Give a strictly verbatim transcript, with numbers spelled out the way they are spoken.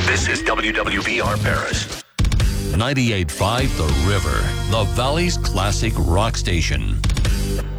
This is W W V R Paris. ninety-eight point five The River, the Valley's classic rock station.